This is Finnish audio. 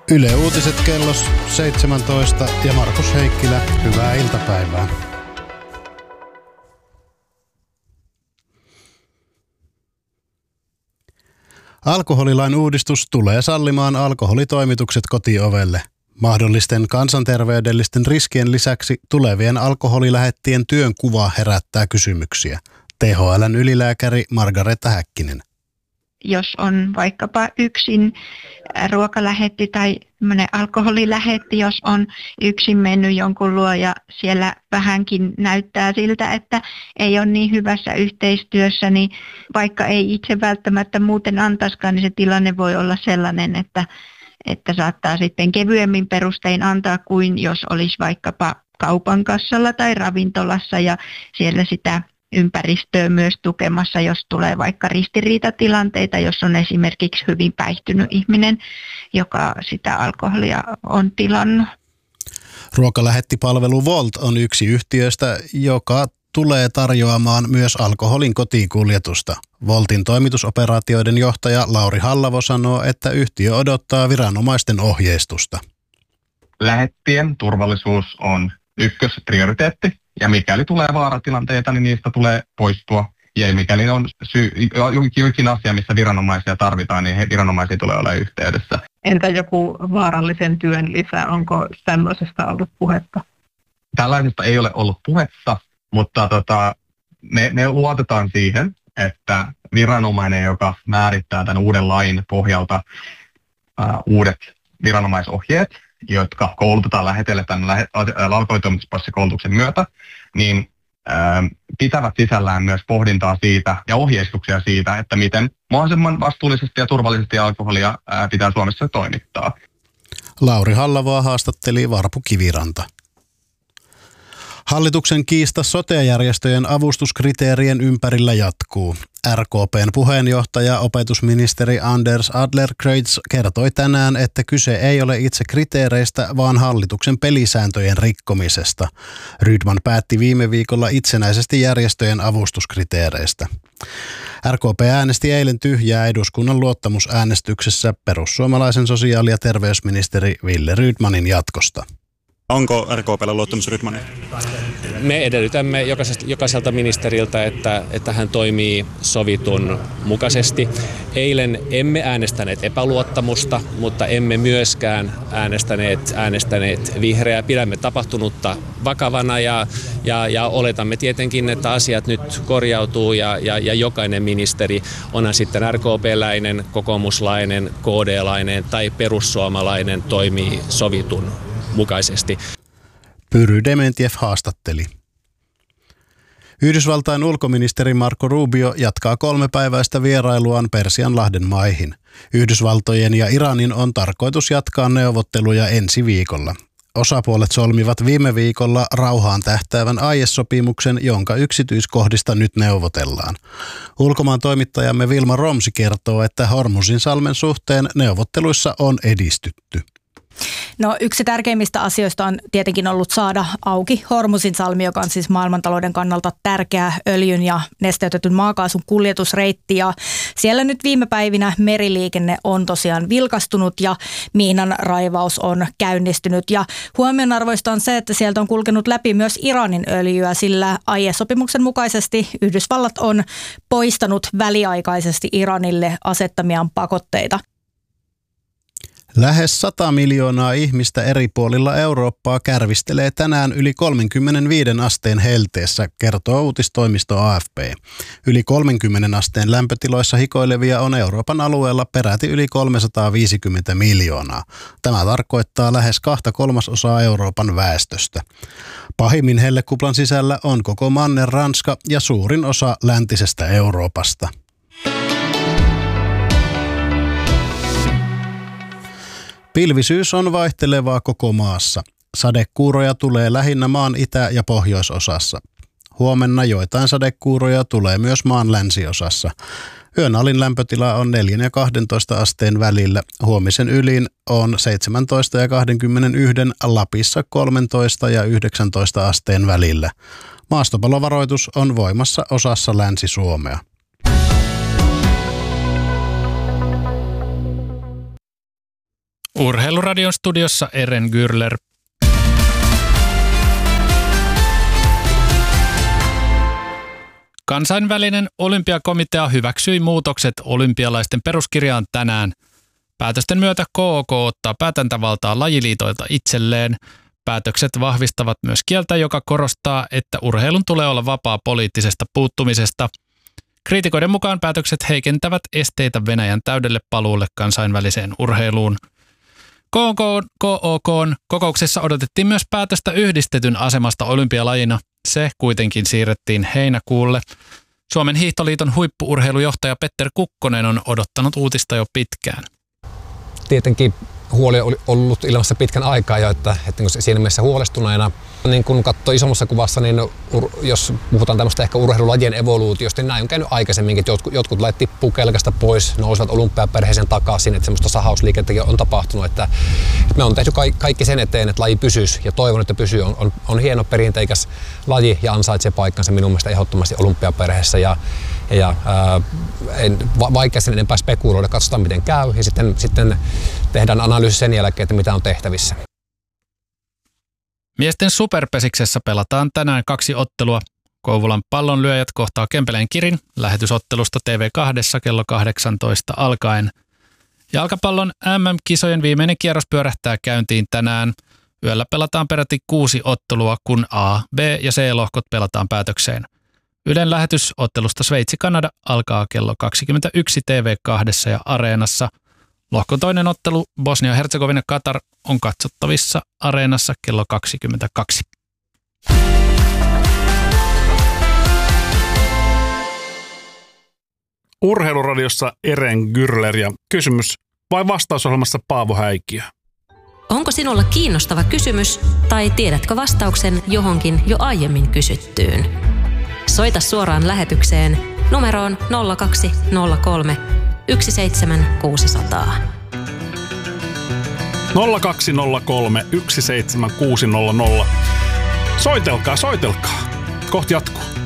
Yle Uutiset kello 17 ja Markus Heikkilä, hyvää iltapäivää. Alkoholilain uudistus tulee sallimaan alkoholitoimitukset kotiovelle. Mahdollisten kansanterveydellisten riskien lisäksi tulevien alkoholilähettien työnkuva herättää kysymyksiä. THL:n ylilääkäri Margareta Häkkinen. Jos on vaikkapa yksin ruokalähetti tai alkoholilähetti, jos on yksin mennyt jonkun luo ja siellä vähänkin näyttää siltä, että ei ole niin hyvässä yhteistyössä, niin vaikka ei itse välttämättä muuten antaisikaan, niin se tilanne voi olla sellainen, että saattaa sitten kevyemmin perustein antaa kuin jos olisi vaikkapa kaupan kassalla tai ravintolassa ja siellä sitä ympäristöä myös tukemassa, jos tulee vaikka ristiriitatilanteita, jos on esimerkiksi hyvin päihtynyt ihminen, joka sitä alkoholia on tilannut. Ruokalähettipalvelu Wolt on yksi yhtiöistä, joka tulee tarjoamaan myös alkoholin kotiinkuljetusta. Woltin toimitusoperaatioiden johtaja Lauri Hallavo sanoo, että yhtiö odottaa viranomaisten ohjeistusta. Lähettien turvallisuus on ykkösprioriteetti. Ja mikäli tulee vaaratilanteita, niin niistä tulee poistua. Ja mikäli on jokin asia, missä viranomaisia tarvitaan, niin viranomaisia tulee olla yhteydessä. Entä joku vaarallisen työn lisä? Onko tämmöisestä ollut puhetta? Tällaisesta ei ole ollut puhetta, mutta me luotetaan siihen, että viranomainen, joka määrittää tämän uuden lain pohjalta uudet viranomaisohjeet, jotka koulutetaan lähetelle tämän alkoholitoimituspassi-koulutuksen myötä, niin pitävät sisällään myös pohdintaa siitä ja ohjeistuksia siitä, että miten mahdollisimman vastuullisesti ja turvallisesti alkoholia pitää Suomessa toimittaa. Lauri Hallavoa haastatteli Varpu Kiviranta. Hallituksen kiista sote-järjestöjen avustuskriteerien ympärillä jatkuu. RKP:n puheenjohtaja opetusministeri Anders Adlercreutz kertoi tänään, että kyse ei ole itse kriteereistä, vaan hallituksen pelisääntöjen rikkomisesta. Rydman päätti viime viikolla itsenäisesti järjestöjen avustuskriteereistä. RKP äänesti eilen tyhjää eduskunnan luottamusäänestyksessä perussuomalaisen sosiaali- ja terveysministeri Wille Rydmanin jatkosta. Onko RKP:llä luottamus Rydmaniin? Me edellytämme jokaiselta ministeriltä, että hän toimii sovitun mukaisesti. Eilen emme äänestäneet epäluottamusta, mutta emme myöskään äänestäneet vihreää. Pidämme tapahtunutta vakavana ja oletamme tietenkin, että asiat nyt korjautuu ja jokainen ministeri, onhan sitten RKP-läinen, kokoomuslainen, KD-lainen tai perussuomalainen, toimii sovitun mukaisesti. Pyry Dementjev haastatteli. Yhdysvaltain ulkoministeri Marco Rubio jatkaa 3-päiväistä vierailuaan Persianlahden maihin. Yhdysvaltojen ja Iranin on tarkoitus jatkaa neuvotteluja ensi viikolla. Osapuolet solmivat viime viikolla rauhaan tähtäävän aiesopimuksen, jonka yksityiskohdista nyt neuvotellaan. Ulkomaan toimittajamme Vilma Romsi kertoo, että Hormuzinsalmen suhteen neuvotteluissa on edistytty. No, yksi tärkeimmistä asioista on tietenkin ollut saada auki Hormuzinsalmi, joka on siis maailmantalouden kannalta tärkeä öljyn ja nesteytetyn maakaasun kuljetusreitti. Ja siellä nyt viime päivinä meriliikenne on tosiaan vilkastunut ja miinan raivaus on käynnistynyt. Ja huomionarvoista on se, että sieltä on kulkenut läpi myös Iranin öljyä, sillä aiesopimuksen mukaisesti Yhdysvallat on poistanut väliaikaisesti Iranille asettamiaan pakotteita. Lähes 100 miljoonaa ihmistä eri puolilla Eurooppaa kärvistelee tänään yli 35 asteen helteessä, kertoo uutistoimisto AFP. Yli 30 asteen lämpötiloissa hikoilevia on Euroopan alueella peräti yli 350 miljoonaa. Tämä tarkoittaa lähes 2/3 Euroopan väestöstä. Pahimmin hellekuplan sisällä on koko manner Ranska ja suurin osa läntisestä Euroopasta. Pilvisyys on vaihtelevaa koko maassa. Sadekuuroja tulee lähinnä maan itä- ja pohjoisosassa. Huomenna joitain sadekuuroja tulee myös maan länsiosassa. Yön alin lämpötila on 4 ja 12 asteen välillä. Huomisen ylin on 17 ja 21, Lapissa 13 ja 19 asteen välillä. Maastopalovaroitus on voimassa osassa Länsi-Suomea. Urheiluradion studiossa Eren Gürler. Kansainvälinen olympiakomitea hyväksyi muutokset olympialaisten peruskirjaan tänään. Päätösten myötä KOK ottaa päätäntävaltaa lajiliitoilta itselleen. Päätökset vahvistavat myös kieltä, joka korostaa, että urheilun tulee olla vapaa poliittisesta puuttumisesta. Kriitikoiden mukaan päätökset heikentävät esteitä Venäjän täydelle paluulle kansainväliseen urheiluun. KOK:n kokouksessa odotettiin myös päätöstä yhdistetyn asemasta olympialajina. Se kuitenkin siirrettiin heinäkuulle. Suomen hiihtoliiton huippu-urheilujohtaja Petter Kukkonen on odottanut uutista jo pitkään. Tietenkin huoli oli ollut ilmassa pitkän aikaa jo, että siinä mielessä huolestuneena. Niin kun katsoo isommassa kuvassa, niin jos puhutaan tämmöistä ehkä urheilulajien evoluutiosta, niin näin on käynyt aikaisemminkin, että jotkut lait tippuu kelkasta pois, nousivat olympiaperheeseen takaisin, että semmoista sahausliikettäkin on tapahtunut. Että me on tehty kaikki sen eteen, että laji pysyisi ja toivon, että pysyy. On hieno perinteikäs laji ja ansaitsee paikkansa minun mielestä ehdottomasti olympiaperheessä. Vaikea sen enempää spekuloida, katsotaan miten käy ja sitten tehdään analyysi sen jälkeen, että mitä on tehtävissä. Miesten superpesiksessä pelataan tänään 2 ottelua. Kouvolan Pallonlyöjät kohtaa Kempeleen Kirin lähetysottelusta TV2 kello 18 alkaen. Jalkapallon MM-kisojen viimeinen kierros pyörähtää käyntiin tänään. Yöllä pelataan peräti 6 ottelua, kun A, B ja C-lohkot pelataan päätökseen. Ylen lähetys ottelusta Sveitsi-Kanada alkaa kello 21 TV2 ja Areenassa. Lohkon toinen ottelu Bosnia-Herzegovina-Katar on katsottavissa Areenassa kello 22. Urheiluradiossa Eren Gürler ja kysymys vai vastausohjelmassa Paavo Häikiö. Onko sinulla kiinnostava kysymys tai tiedätkö vastauksen johonkin jo aiemmin kysyttyyn? Soita suoraan lähetykseen numeroon 0203 17600. 0203 17600. Soitelkaa. Kohti jatkuu.